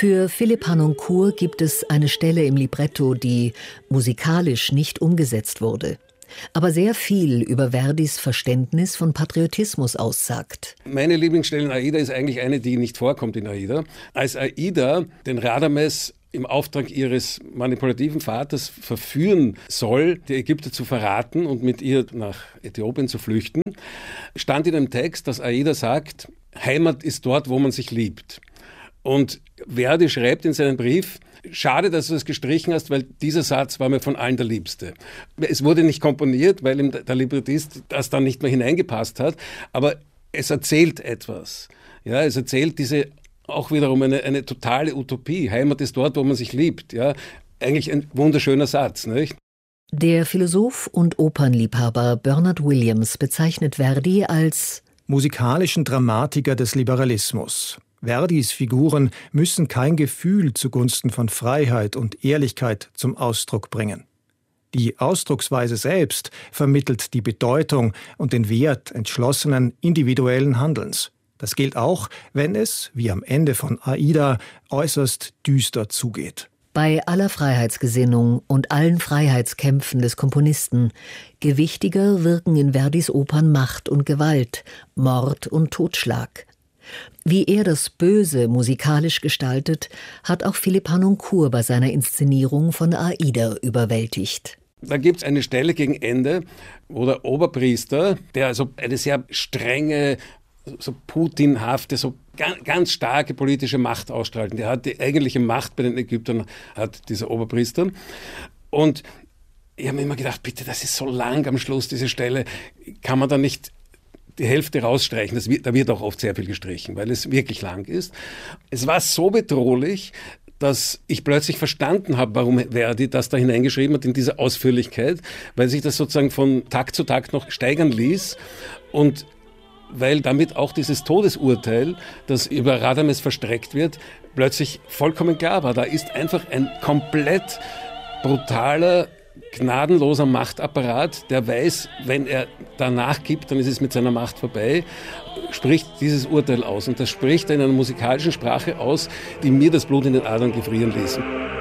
Für Philippe Harnoncourt gibt es eine Stelle im Libretto, die musikalisch nicht umgesetzt wurde, aber sehr viel über Verdis Verständnis von Patriotismus aussagt. Meine Lieblingsstelle in Aida ist eigentlich eine, die nicht vorkommt in Aida. Als Aida den Radames im Auftrag ihres manipulativen Vaters verführen soll, die Ägypter zu verraten und mit ihr nach Äthiopien zu flüchten, stand in einem Text, dass Aida sagt, Heimat ist dort, wo man sich liebt. Und Verdi schreibt in seinem Brief, schade, dass du es gestrichen hast, weil dieser Satz war mir von allen der liebste. Es wurde nicht komponiert, weil ihm der Librettist das dann nicht mehr hineingepasst hat, aber es erzählt etwas. Ja, es erzählt auch wiederum eine totale Utopie. Heimat ist dort, wo man sich liebt. Ja, eigentlich ein wunderschöner Satz, nicht? Der Philosoph und Opernliebhaber Bernard Williams bezeichnet Verdi als musikalischen Dramatiker des Liberalismus. Verdis Figuren müssen kein Gefühl zugunsten von Freiheit und Ehrlichkeit zum Ausdruck bringen. Die Ausdrucksweise selbst vermittelt die Bedeutung und den Wert entschlossenen individuellen Handelns. Das gilt auch, wenn es, wie am Ende von Aida, äußerst düster zugeht. Bei aller Freiheitsgesinnung und allen Freiheitskämpfen des Komponisten, gewichtiger wirken in Verdis Opern Macht und Gewalt, Mord und Totschlag. Wie er das Böse musikalisch gestaltet, hat auch Philippe Harnoncourt bei seiner Inszenierung von Aida überwältigt. Da gibt es eine Stelle gegen Ende, wo der Oberpriester, der also eine sehr strenge, so putinhafte, so ganz starke politische Macht ausstrahlt. Der hat die eigentliche Macht bei den Ägyptern, hat dieser Oberpriester. Und ich habe mir immer gedacht, bitte, das ist so lang am Schluss, diese Stelle, kann man da nicht die Hälfte rausstreichen? Da wird auch oft sehr viel gestrichen, weil es wirklich lang ist. Es war so bedrohlich, dass ich plötzlich verstanden habe, warum Verdi das da hineingeschrieben hat in diese Ausführlichkeit, weil sich das sozusagen von Takt zu Takt noch steigern ließ und weil damit auch dieses Todesurteil, das über Radames verstreckt wird, plötzlich vollkommen klar war. Da ist einfach ein komplett brutaler, gnadenloser Machtapparat, der weiß, wenn er danach gibt, dann ist es mit seiner Macht vorbei, spricht dieses Urteil aus. Und das spricht er in einer musikalischen Sprache aus, die mir das Blut in den Adern gefrieren ließen.